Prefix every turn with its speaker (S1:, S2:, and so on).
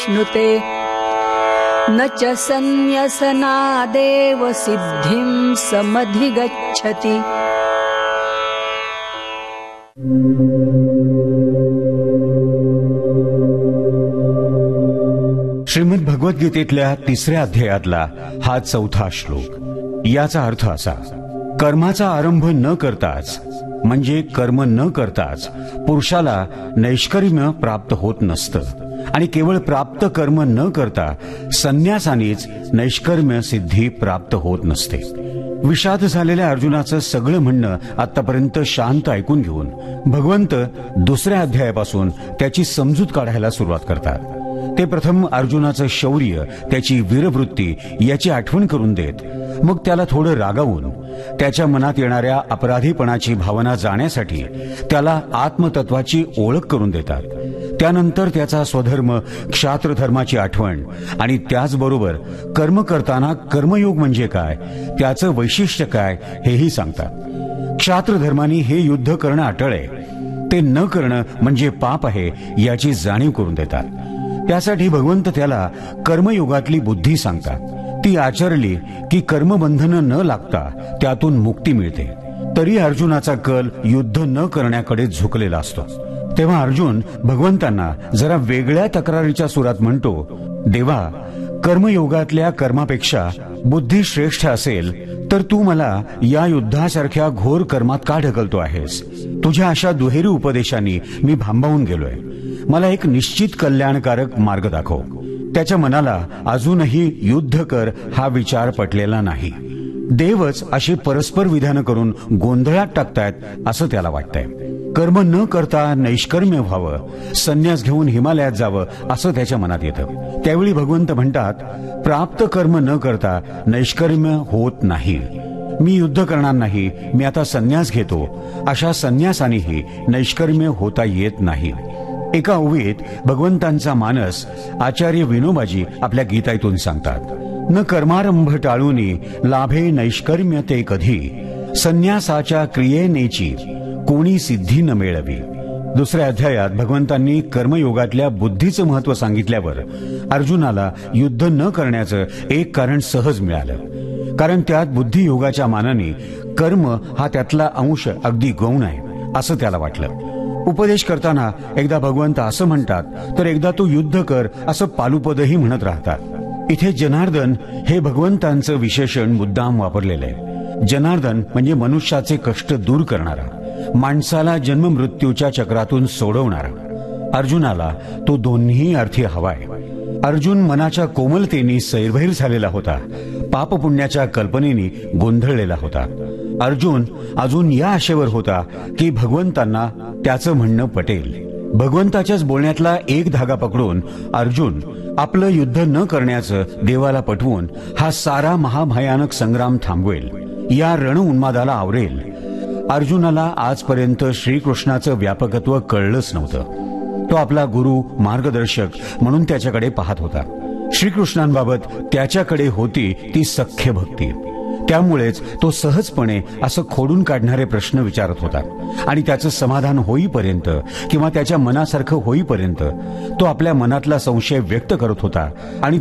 S1: श्नुते न च संन्यसनादेव सिद्धिं समधिगच्छति।
S2: श्रीमद भगवद्गीतेतल्या 3ऱ्या अध्यायातला हा 4था श्लोक। याचा अर्थ असा: कर्माचा आरंभ न करताच, म्हणजे कर्म न करताच पुरुषाला नैष्कर्म्य प्राप्त होत नसतं, आणि केवळ प्राप्त कर्म न करता संन्यासानेच नैष्कर्म्य सिद्धी प्राप्त होत नसते। विषाद झालेल्या अर्जुनाचं सगळं म्हणणं आतापर्यंत शांत ऐकून घेऊन भगवंत 2ऱ्या अध्यायापासून त्याची समजूत काढायला सुरुवात करतात। ते प्रथम अर्जुनाचं शौर्य, त्याची वीरवृत्ती याची आठवण करून देत, मग त्याला थोडं रागावून त्याच्या मनात येणाऱ्या अपराधीपणाची भावना जाण्यासाठी त्याला आत्मतत्वाची ओळख करून देतात। त्यानंतर त्याचा स्वधर्म क्षात्रधर्माची आठवण आणि त्याचबरोबर कर्म करताना कर्मयोग म्हणजे काय, त्याचं वैशिष्ट्य काय हेही सांगतात। क्षात्रधर्मानी हे युद्ध करणं अटळ आहे, ते न करणं म्हणजे पाप आहे याची जाणीव करून देतात। त्यासाठी भगवंत त्याला कर्मयोगातली बुद्धी सांगतात। ती आचरली की कर्मबंधनं न लागता त्यातून मुक्ती मिळते। तरी अर्जुनाचा कल युद्ध न करण्याकडे झुकलेला असतो। तेव्हा अर्जुन भगवंतांना जरा वेगळ्या तक्रारीच्या सुरात म्हणतो, देवा, कर्मयोगातल्या कर्मापेक्षा बुद्धी श्रेष्ठ असेल तर तू मला या युद्धासारख्या घोर कर्मात का ढकलतो आहेस? तुझ्या अशा दुहेरी उपदेशांनी मी भांबावून गेलोय। मला एक निश्चित कल्याणकारक मार्ग दाखव। त्याच्या मनाला अजूनही युद्ध कर हा विचार पटलेला नाही। देवच अशी परस्पर विधानं करून गोंधळात टाकतायत असं त्याला वाटतंय। कर्म न करता नैष्कर्म्य व्हावं, संन्यास घेऊन हिमालयात जावं असं त्याच्या मनात येतं। त्यावेळी भगवंत म्हणतात, प्राप्त कर्म न करता नैष्कर्म्य होत नाही। मी युद्ध करणार नाही, मी आता संन्यास घेतो, अशा संन्यासानेही नैष्कर्म्य होता येत नाही। एका ओवीत भगवंतांचा मानस आचार्य विनोबाजी आपल्या गीतातून सांगतात, न कर्मारंभ टाळूनी लाभे नैष्कर्म्य ते कधी, संन्यासाच्या क्रियेनेची कोणी सिद्धी न मिळवी। 2ऱ्या अध्यायात भगवंतांनी कर्मयोगातल्या बुद्धीचं महत्व सांगितल्यावर अर्जुनाला युद्ध न करण्याचं एक कारण सहज मिळालं, कारण त्यात बुद्धियोगाच्या मानाने कर्म हा त्यातला अंश अगदी गौण आहे असं त्याला वाटलं। उपदेश करताना एकदा भगवंत असं म्हणतात तर एकदा तू युद्ध कर असं पालुपदही म्हणत राहतात। इथे जनार्दन हे भगवंतांचं विशेषण मुद्दाम वापरलेलं आहे। जनार्दन म्हणजे मनुष्याचे कष्ट दूर करणारा, माणसाला जन्म मृत्यूच्या चक्रातून सोडवणारा। अर्जुनाला तो दोन्ही अर्थी हवाय। अर्जुन मनाच्या कोमलतेने सैरभैर झालेला होता, पापपुण्याच्या कल्पनेने गोंधळलेला होता। अर्जुन अजून या आशेवर होता की भगवंतांना त्याचं म्हणणं पटेल। भगवंताच्याच बोलण्यातला एक धागा पकडून अर्जुन आपलं युद्ध न करण्याचं देवाला पटवून हा सारा महाभयानक संग्राम थांबवेल, या रण उन्मादाला आवरेल। अर्जुनाला आजपर्यंत श्रीकृष्णाचं व्यापकत्व कळलंच नव्हतं। तो आपला गुरु, मार्गदर्शक म्हणून त्याच्याकडे पाहत होता। श्रीकृष्णांबाबत त्याच्याकडे होती ती सख्य भक्ती। त्यामुळेच तो सहजपणे असं खोडून काढणारे प्रश्न विचारत होता, आणि त्याचं समाधान होईपर्यंत किंवा त्याच्या मनासारखं होईपर्यंत तो आपल्या मनातला संशय व्यक्त करत होता आणि